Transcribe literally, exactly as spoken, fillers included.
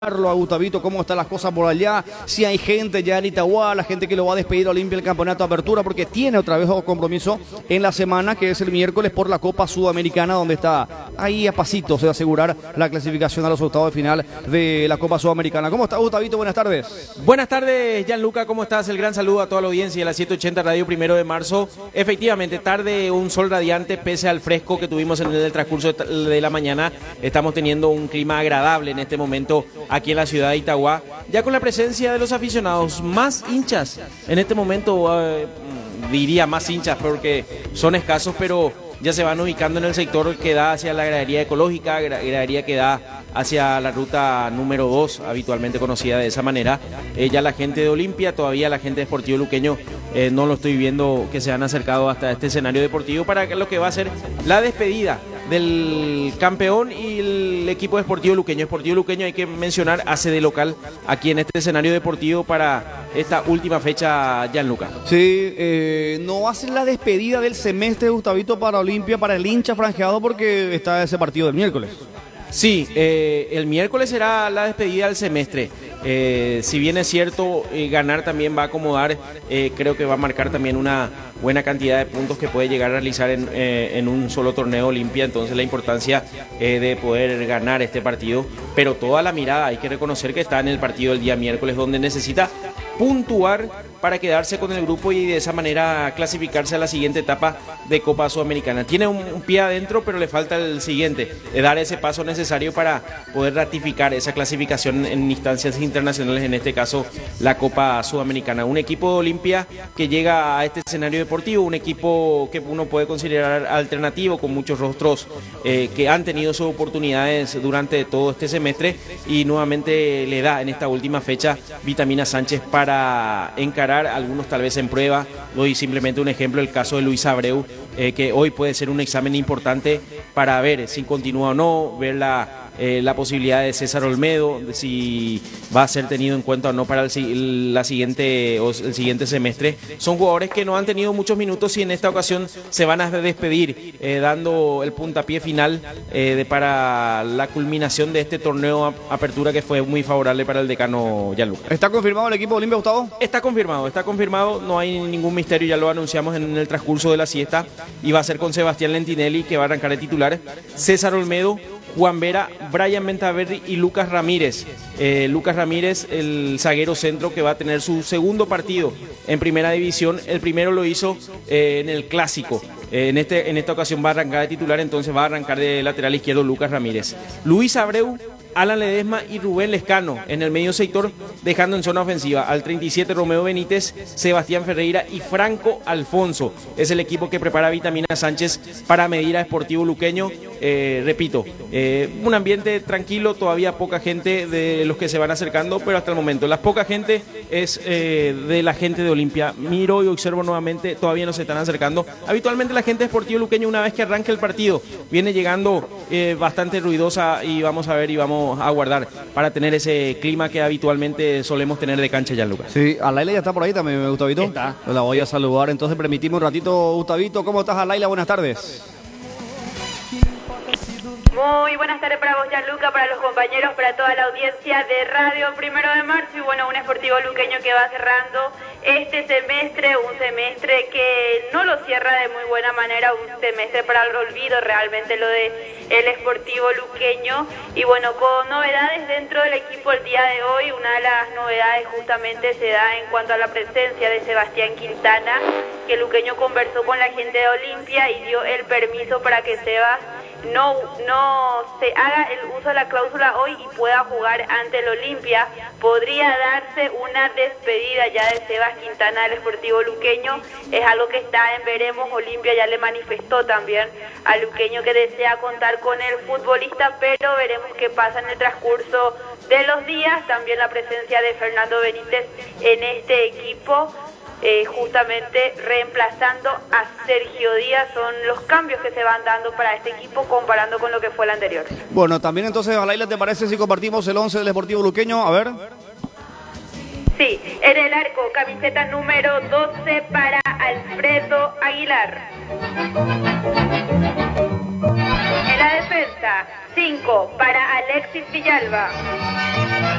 A Gustavito, cómo están las cosas por allá, si hay gente ya en Itagua, la gente que lo va a despedir a Olimpia el campeonato de apertura, porque tiene otra vez otro compromiso en la semana, que es el miércoles por la Copa Sudamericana, donde está ahí a pasitos de asegurar la clasificación a los octavos de final de la Copa Sudamericana. ¿Cómo está, Gustavito? Buenas tardes. Buenas tardes, Gianluca, ¿cómo estás? El gran saludo a toda la audiencia de la setecientos ochenta Radio Primero de Marzo. Efectivamente, tarde, un sol radiante, pese al fresco que tuvimos en el transcurso de la mañana. Estamos teniendo un clima agradable en este momento aquí en la ciudad de Itagua, ya con la presencia de los aficionados más hinchas. En este momento, eh, diría más hinchas porque son escasos, pero ya se van ubicando en el sector que da hacia la gradería ecológica, gradería que da hacia la ruta número dos, habitualmente conocida de esa manera. Eh, ya la gente de Olimpia, todavía la gente de Sportivo Luqueño, eh, no lo estoy viendo que se han acercado hasta este escenario deportivo para lo que va a ser la despedida del campeón y el equipo de Sportivo Luqueño. Sportivo Luqueño, hay que mencionar, hace de local aquí en este escenario deportivo para esta última fecha, Gianluca. Sí, eh, no hacen la despedida del semestre, Gustavito, para Olimpia, para el hincha franjeado, porque está ese partido del miércoles. Sí, eh, el miércoles será la despedida del semestre. Eh, si bien es cierto, eh, ganar también va a acomodar, eh, creo que va a marcar también una buena cantidad de puntos que puede llegar a realizar en, eh, en un solo torneo Olimpia. Entonces la importancia eh, de poder ganar este partido, pero toda la mirada hay que reconocer que está en el partido del día miércoles, donde necesita puntuar para quedarse con el grupo y de esa manera clasificarse a la siguiente etapa de Copa Sudamericana. Tiene un, un pie adentro, pero le falta el siguiente, de dar ese paso necesario para poder ratificar esa clasificación en instancias internacionales, en este caso la Copa Sudamericana. Un equipo de Olimpia que llega a este escenario deportivo, un equipo que uno puede considerar alternativo, con muchos rostros eh, que han tenido sus oportunidades durante todo este semestre, y nuevamente le da en esta última fecha Vitamina Sánchez para encarar algunos tal vez en prueba. Doy simplemente un ejemplo, el caso de Luis Abreu, eh, que hoy puede ser un examen importante para ver si continúa o no, ver la Eh, la posibilidad de César Olmedo, de si va a ser tenido en cuenta o no para el, la siguiente, o el siguiente semestre. Son jugadores que no han tenido muchos minutos y en esta ocasión se van a despedir, eh, dando el puntapié final eh, de, para la culminación de este torneo a, apertura, que fue muy favorable para el decano Gianluca. ¿Está confirmado el equipo de Olimpia, Gustavo? Está confirmado, está confirmado, no hay ningún misterio, ya lo anunciamos en el transcurso de la siesta, y va a ser con Sebastián Lentinelli, que va a arrancar de titular, César Olmedo, Juan Vera, Brian Ventaverri y Lucas Ramírez. Eh, Lucas Ramírez, el zaguero centro, que va a tener su segundo partido en primera división. El primero lo hizo eh, en el Clásico. Eh, en, este, en esta ocasión va a arrancar de titular, entonces va a arrancar de lateral izquierdo Lucas Ramírez. Luis Abreu, Alan Ledesma y Rubén Lescano en el medio sector, dejando en zona ofensiva al treinta y siete Romeo Benítez, Sebastián Ferreira y Franco Alfonso. Es el equipo que prepara Vitamina Sánchez para medir a Sportivo Luqueño. Eh, repito, eh, un ambiente tranquilo, todavía poca gente de los que se van acercando, pero hasta el momento la poca gente es eh, de la gente de Olimpia. Miro y observo nuevamente, todavía no se están acercando. Habitualmente la gente de Sportivo Luqueño, una vez que arranca el partido, viene llegando eh, bastante ruidosa, y vamos a ver y vamos a guardar para tener ese clima que habitualmente solemos tener de cancha, ya, Lucas. Sí, Alaila ya está por ahí también, Gustavito. Está. La voy a saludar, entonces permitimos un ratito, Gustavito. ¿Cómo estás, Alaila? Buenas tardes. Muy buenas tardes para vos, Gianluca, para los compañeros, para toda la audiencia de Radio Primero de Marzo. Y bueno, un Sportivo Luqueño que va cerrando este semestre, un semestre que no lo cierra de muy buena manera, un semestre para el olvido realmente lo de el Sportivo Luqueño. Y bueno, con novedades dentro del equipo el día de hoy. Una de las novedades justamente se da en cuanto a la presencia de Sebastián Quintana, que Luqueño conversó con la gente de Olimpia y dio el permiso para que Sebas no no se haga el uso de la cláusula hoy y pueda jugar ante el Olimpia. Podría darse una despedida ya de Sebas Quintana del Sportivo Luqueño. Es algo que está en veremos. Olimpia ya le manifestó también a Luqueño que desea contar con el futbolista, pero veremos qué pasa en el transcurso de los días. También la presencia de Fernando Benítez en este equipo, Eh, justamente reemplazando a Sergio Díaz. Son los cambios que se van dando para este equipo comparando con lo que fue el anterior. Bueno, también entonces, Alaila, ¿te parece si compartimos el once del Sportivo Luqueño? A ver. Sí, en el arco, camiseta número doce para Alfredo Aguilar. En la defensa, defensa, cinco para Alexis Villalba.